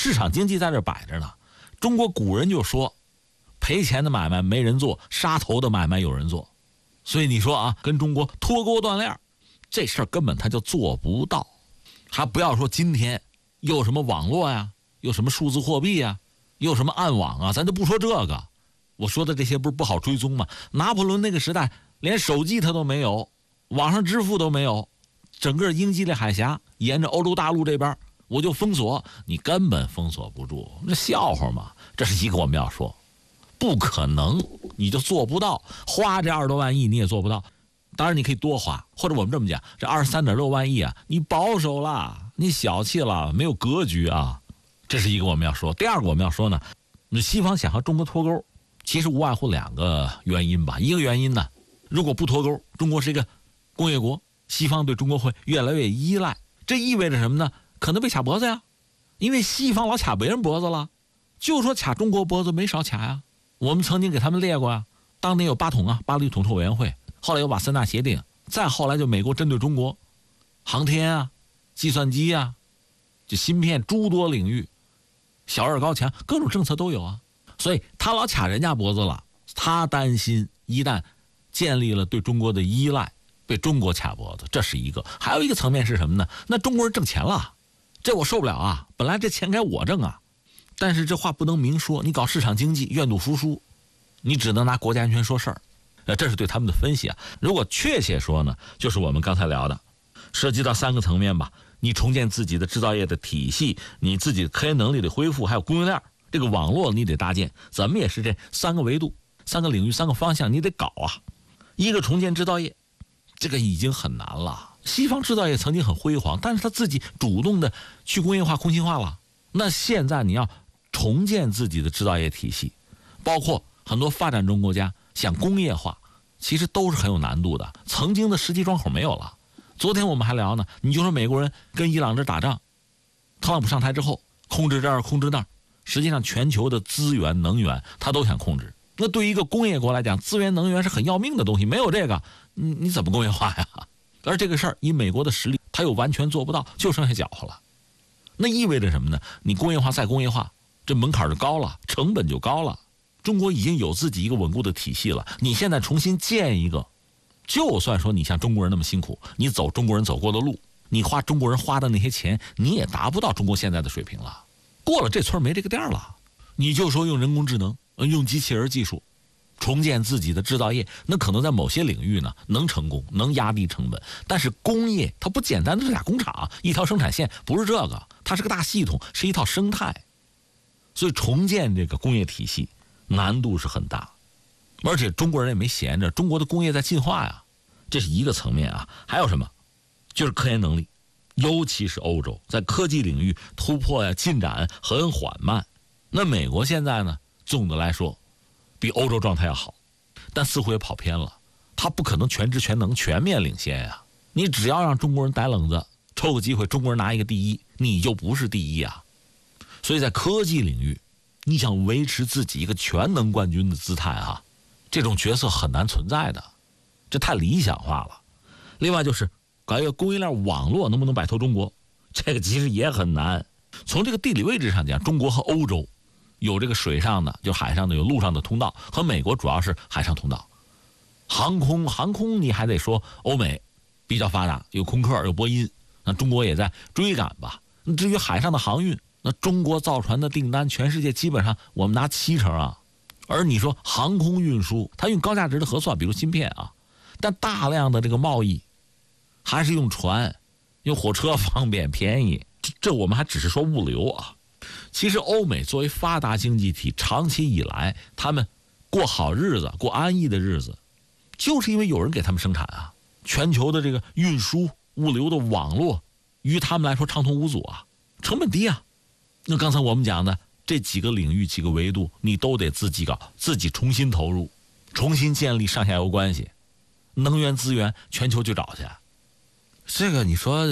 市场经济在这摆着呢。中国古人就说，赔钱的买卖没人做，杀头的买卖有人做。所以你说啊，跟中国脱钩断链，这事儿根本他就做不到。还不要说今天又什么网络呀，又什么数字货币呀，又什么暗网啊，咱就不说这个。我说的这些不是不好追踪吗？拿破仑那个时代连手机他都没有，网上支付都没有，整个英吉利海峡沿着欧洲大陆这边我就封锁，你根本封锁不住，这笑话嘛。这是一个我们要说，不可能，你就做不到，花这20多万亿你也做不到。当然你可以多花，或者我们这么讲，这23.6万亿啊，你保守了，你小气了，没有格局啊。这是一个我们要说。第二个我们要说呢，西方想和中国脱钩，其实无外乎2个原因吧。一个原因呢，如果不脱钩，中国是一个工业国，西方对中国会越来越依赖。这意味着什么呢？可能被卡脖子呀，因为西方老卡别人脖子了，就说卡中国脖子没少卡呀。我们曾经给他们列过啊，当年有8统啊，巴黎统筹委员会，后来有瓦森纳协定，再后来就美国针对中国，航天啊、计算机啊、就芯片诸多领域，小二高强各种政策都有啊。所以他老卡人家脖子了，他担心一旦建立了对中国的依赖，被中国卡脖子，这是一个。还有一个层面是什么呢？那中国人挣钱了，这我受不了啊！本来这钱该我挣啊，但是这话不能明说，你搞市场经济愿赌服输，你只能拿国家安全说事儿。这是对他们的分析啊。如果确切说呢，就是我们刚才聊的，涉及到3个层面吧。你重建自己的制造业的体系，你自己的科研能力的恢复，还有供应链，这个网络你得搭建。咱们也是这3个维度、3个领域、3个方向，你得搞啊。一个重建制造业，这个已经很难了。西方制造业曾经很辉煌，但是他自己主动的去工业化、空心化了。那现在你要重建自己的制造业体系，包括很多发展中国家想工业化，其实都是很有难度的。曾经的世纪庄口没有了。昨天我们还聊呢，你就说美国人跟伊朗这打仗，特朗普上台之后控制这儿控制那儿，实际上全球的资源能源他都想控制。那对于一个工业国来讲，资源能源是很要命的东西，没有这个你怎么工业化呀？而这个事儿以美国的实力他又完全做不到，就剩下搅和了。那意味着什么呢？你工业化再工业化，这门槛就高了，成本就高了。中国已经有自己一个稳固的体系了，你现在重新建一个，就算说你像中国人那么辛苦，你走中国人走过的路，你花中国人花的那些钱，你也达不到中国现在的水平了。过了这村没这个店了。你就说用人工智能、用机器人技术重建自己的制造业，那可能在某些领域呢能成功，能压低成本。但是工业它不简单的是俩工厂一条生产线，不是这个，它是个大系统，是一套生态。所以重建这个工业体系难度是很大，而且中国人也没闲着，中国的工业在进化呀，这是一个层面啊。还有什么？就是科研能力，尤其是欧洲在科技领域突破呀进展很缓慢。那美国现在呢，总的来说比欧洲状态要好，但似乎也跑偏了，他不可能全知全能全面领先呀。你只要让中国人逮冷子，抽个机会中国人拿一个第一，你就不是第一啊。所以在科技领域，你想维持自己一个全能冠军的姿态啊，这种角色很难存在的，这太理想化了。另外就是搞一个供应链网络能不能摆脱中国，这个其实也很难。从这个地理位置上讲，中国和欧洲有这个水上的，就海上的，有陆上的通道，和美国主要是海上通道。航空你还得说欧美比较发达，有空客有波音，那中国也在追赶吧。至于海上的航运，那中国造船的订单全世界基本上我们拿70%啊。而你说航空运输，它用高价值的核算，比如芯片啊，但大量的这个贸易还是用船用火车方便便宜，这我们还只是说物流啊。其实欧美作为发达经济体，长期以来他们过好日子过安逸的日子，就是因为有人给他们生产啊。全球的这个运输物流的网络于他们来说畅通无阻啊，成本低啊。那刚才我们讲的这几个领域几个维度，你都得自己搞，自己重新投入，重新建立上下游关系，能源资源全球去找去。这个你说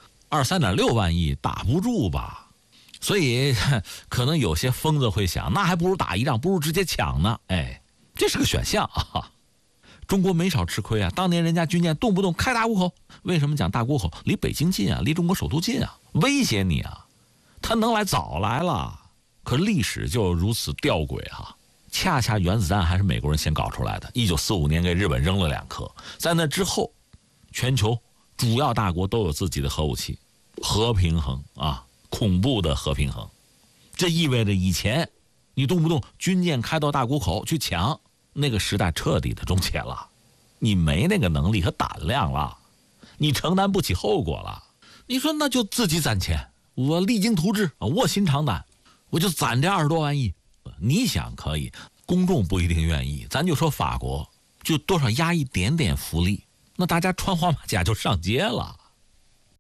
23.6万亿打不住吧？所以可能有些疯子会想，那还不如打一仗，不如直接抢呢。哎，这是个选项啊。中国没少吃亏啊，当年人家军舰动不动开大沽口，为什么讲大沽口？离北京近啊，离中国首都近啊，威胁你啊。 它能来早来了。可历史就如此吊诡哈，恰恰原子弹还是美国人先搞出来的，1945年给日本扔了2颗，在那之后，全球主要大国都有自己的核武器，核平衡啊，恐怖的核平衡。这意味着以前你动不动军舰开到大沽口去抢，那个时代彻底的终结了，你没那个能力和胆量了，你承担不起后果了。你说那就自己攒钱，我励精图治，卧薪尝胆，我就攒这20多万亿。你想可以，公众不一定愿意。咱就说法国，就多少压一点点福利，那大家穿黄马甲就上街了。